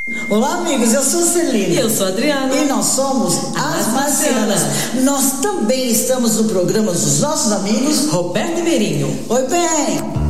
Olá, amigos, eu sou Celina. E eu sou Adriana. E nós somos as Marcianas. Nós também estamos no programa dos nossos amigos Roberto e Merinho. Oi, bem.